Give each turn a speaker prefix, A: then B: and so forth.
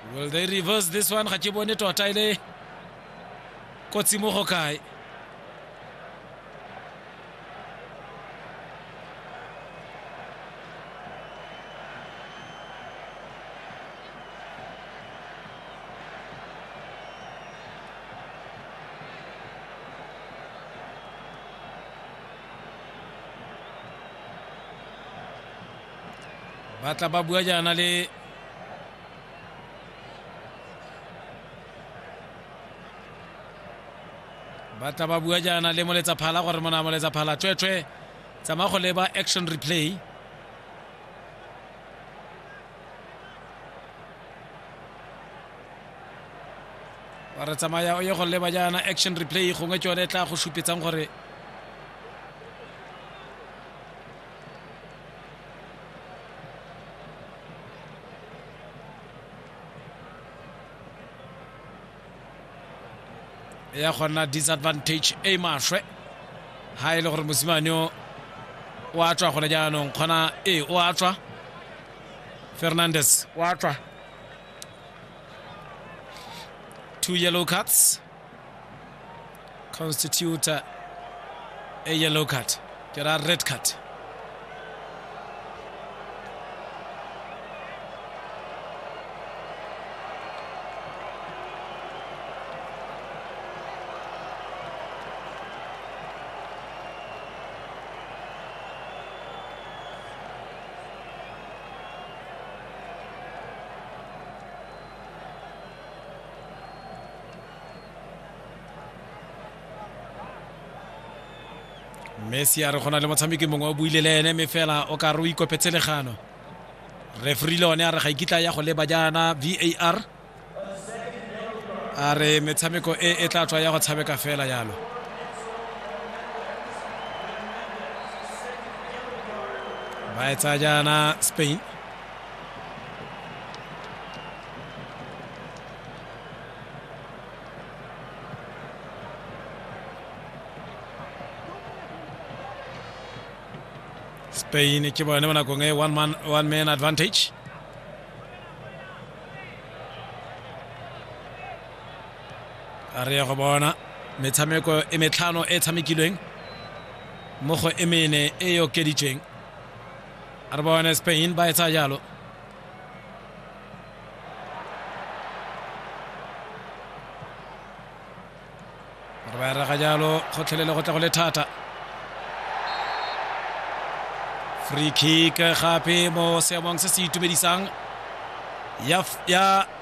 A: Will they reverse this one? Ga ke bone tota ile kotsi mo go kae. Batla ba bua jana le moletsa phala gore mona moletsa phala twetwe tsama go leba action replay bara tsamaya o ye go leba jana action replay gongwe tsone tla go shupetsang gore ya gona disadvantage e mashwe ha ile gore mosimane wa tswa gona jaanong khona wa tswa Fernandez wa tswa 2 yellow cards constitute a yellow card. There are red card. Messi a re gona le motshameki mongwe o buile le ene me fela o ka re o ikopetse legano referee le one a re ga ikitla ya go leba jana VAR a re metshameko e tla tswa ya go tshameka fela jalo ba etsa jana Spain Spain ke bona bona go nge one man advantage are go bona metshameko e metlhano e tshamekilweng mo go emene e yo keditseng are bona Spain ba etsa jalo are ba ra ga jalo go tlhelele go tla go le thata free kick gape mo seemong se se itumedisang ya